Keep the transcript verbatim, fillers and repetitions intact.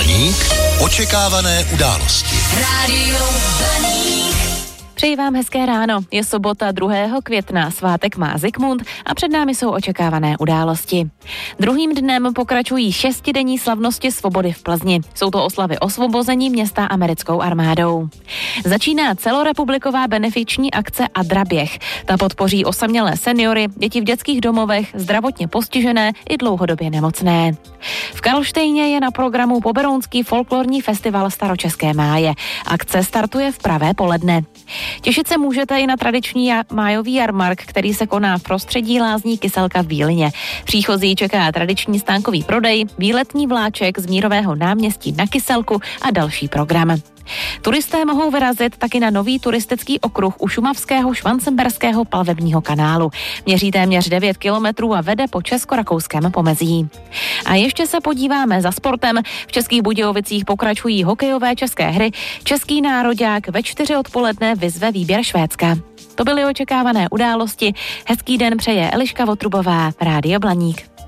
Blaník. Očekávané události. Rádio Blaník. Přeji vám hezké ráno. Je sobota druhého května, svátek má Zikmund a před námi jsou očekávané události. Druhým dnem pokračují šestidenní slavnosti svobody v Plzni. Jsou to oslavy osvobození města americkou armádou. Začíná celorepubliková benefiční akce Adraběh. Ta podpoří osamělé seniory, děti v dětských domovech, zdravotně postižené i dlouhodobě nemocné. V Karlštejně je na programu Poberounský folklorní festival Staročeské máje. Akce startuje v pravé poledne. Těšit se můžete i na tradiční májový jarmark, který se koná v prostředí lázní Kyselka v Bílině. Příchozí čeká tradiční stánkový prodej, výletní vláček z Mírového náměstí na Kyselku a další program. Turisté mohou vyrazit taky na nový turistický okruh u šumavského švancemberského plavebního kanálu. Měří téměř devět kilometrů a vede po česko-rakouském pomezí. A ještě se podíváme za sportem. V Českých Budějovicích pokračují hokejové české hry. Český nároďák ve čtyři odpoledne vyzve výběr Švédska. To byly očekávané události. Hezký den přeje Eliška Votrubová, Rádio Blaník.